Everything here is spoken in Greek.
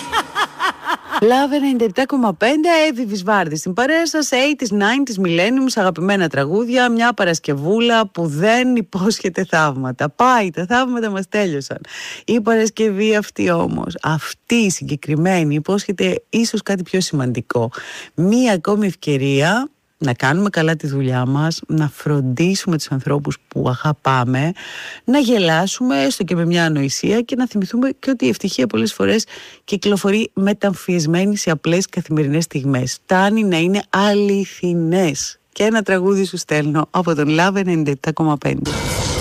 Love 97,5, Εύη Βυσβάρδη στην παρέα σας. 80s, 90s, millenniums, αγαπημένα τραγούδια. Μια Παρασκευούλα που δεν υπόσχεται θαύματα. Πάει, τα θαύματα μας τέλειωσαν. Η Παρασκευή αυτή όμως, αυτή η συγκεκριμένη, υπόσχεται ίσως κάτι πιο σημαντικό. Μία ακόμη ευκαιρία να κάνουμε καλά τη δουλειά μας, να φροντίσουμε τους ανθρώπους που αγαπάμε, να γελάσουμε έστω και με μια ανοησία και να θυμηθούμε και ότι η ευτυχία πολλές φορές κυκλοφορεί μεταμφιεσμένη σε απλές καθημερινές στιγμές. Φτάνει να είναι αληθινές. Και ένα τραγούδι σου στέλνω από τον Love 97,5.